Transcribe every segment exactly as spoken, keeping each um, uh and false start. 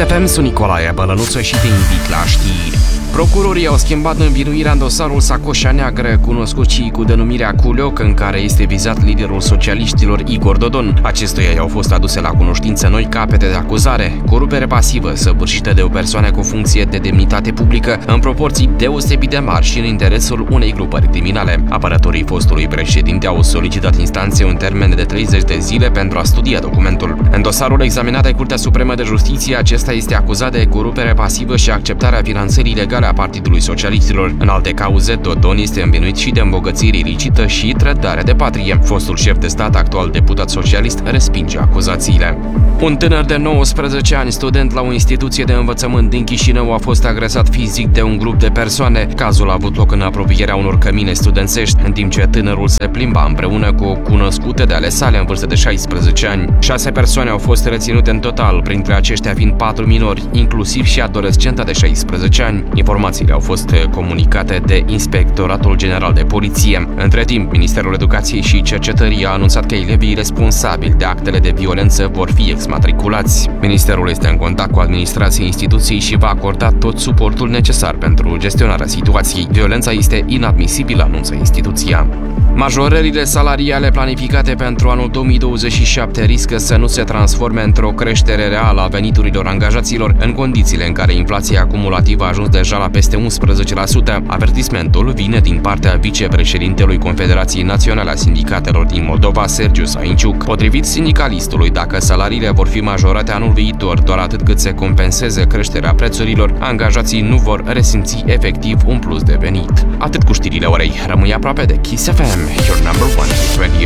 F M, sunt Nicolae Bălănuță și te invit la știri. Procurorii au schimbat învinuirea în dosarul Sacoșa Neagră, cunoscut și cu denumirea Culioc, în care este vizat liderul socialiștilor Igor Dodon. Acestuia i-au fost aduse la cunoștință noi capete de acuzare: corupere pasivă săvârșită de o persoană cu funcție de demnitate publică în proporții deosebit de mari și în interesul unei grupări criminale. Apărătorii fostului președinte au solicitat instanței un termen de treizeci de zile pentru a studia documentul. În dosarul examinat de Curtea Supremă de Justiție, acesta este acuzat de corupere pasivă și acceptarea finanțării ilegale a Partidului Socialistilor. În alte cauze, Dodon este învinuit și de îmbogățire ilicită și trădare de patrie. Fostul șef de stat, actual deputat socialist, respinge acuzațiile. Un tânăr de nouăsprezece ani, student la o instituție de învățământ din Chișinău, a fost agresat fizic de un grup de persoane. Cazul a avut loc în apropierea unor cămine studențești, în timp ce tânărul se plimba împreună cu o cunoscută de ale sale în vârstă de șaisprezece ani. Șase persoane au fost reținute în total, printre aceștia fiind patru minori, inclusiv și adolescenta de șaisprezece ani. Informațiile au fost comunicate de Inspectoratul General de Poliție. Între timp, Ministerul Educației și Cercetării a anunțat că elevii responsabili de actele de violență vor fi exmatriculați. Ministerul este în contact cu administrația instituției și va acorda tot suportul necesar pentru gestionarea situației. Violența este inadmisibilă, anunță instituția. Majorările salariale planificate pentru anul două mii douăzeci și șapte riscă să nu se transforme într-o creștere reală a veniturilor angajaților, în condițiile în care inflația acumulativă a ajuns deja la peste unsprezece la sută. Avertismentul vine din partea vicepreședintelui Confederației Naționale a Sindicatelor din Moldova, Sergiu Sainciuc. Potrivit sindicalistului, dacă salariile vor fi majorate anul viitor doar atât cât se compenseze creșterea prețurilor, angajații nu vor resimți efectiv un plus de venit. Atât cu știrile orei. Rămâi aproape de Kiss F M, your number one hit radio.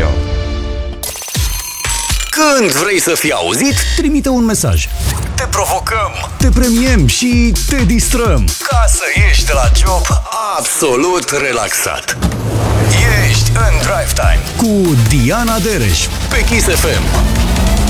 Când vrei să fii auzit, trimite un mesaj. Te provocăm, te premiem și te distrăm, ca să ieși de la job absolut relaxat. Ești în Drive Time cu Diana Dereș pe Kiss F M.